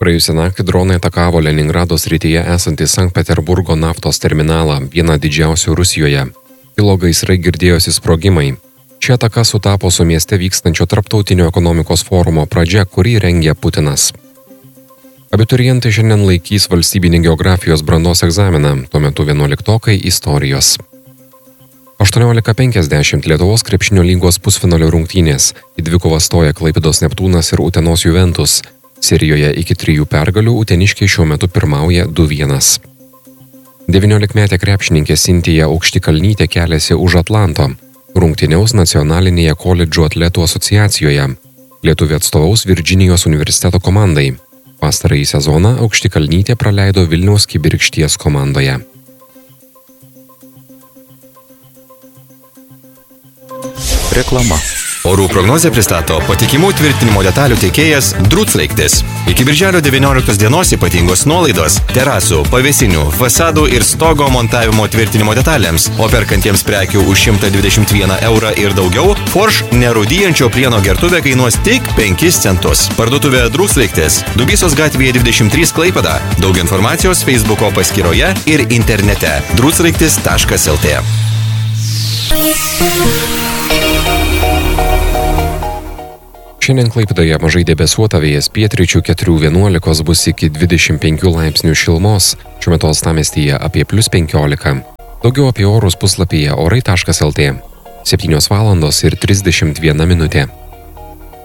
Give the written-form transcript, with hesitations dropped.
Praėjusią naktį dronai atakavo Leningrado srityje esantį Sankt Peterburgo naftos terminalą, vieną didžiausių Rusijoje. Kilo gaisrai, girdėjosi sprogimai. Ši ataka sutapo su mieste vykstančio tarptautinio ekonomikos forumo pradžia, kurį rengė Putinas. Abiturientai šiandien laikys valstybinį geografijos brandos egzaminą, tuo metu 11-okai istorijos. 18:50 Lietuvos krepšinio lygos pusfinalio rungtynės. Į dvikovą stoja Klaipėdos Neptūnas ir Utenos Juventus. Serijoje iki 3 pergalių uteniškiai šiuo metu pirmauja 2-1. 19-metė krepšininkė Sintija Aukštikalnytė keliasi už Atlanto. Rungtyniaus nacionalinėje koledžų atletų asociacijoje. Lietuvė atstovaus Virdžinijos universiteto komandai. Pastarąjį sezoną Aukštikalnytė praleido Vilniaus Kibirkšties komandoje. Reklama. Orų prognozę pristato patikimų tvirtinimo detalių tiekėjas Druclaigtis. Iki birželio 19 dienos ypatingos nuolaidos terasų, pavėsinių, fasadų ir stogo montavimo tvirtinimo detalėms, o perkantiems prekių už 121 eurą ir daugiau, Forš nerūdyjančio plieno gertuvė kainuos tik 5 centus. Parduotuvė Druclaigtis, Dubysos gatvėje 23 Klaipėda. Daug informacijos Facebooko paskyroje ir internete druclaigtis.lt. Šiandien Klaipėdoje mažai debesuota, vėjas pietryčių 4–11 bus iki 25 laipsnių šilumos, šiuo metu uostamiestyje apie +15. Daugiau apie orus puslapyje orai.lt. 7:31 min.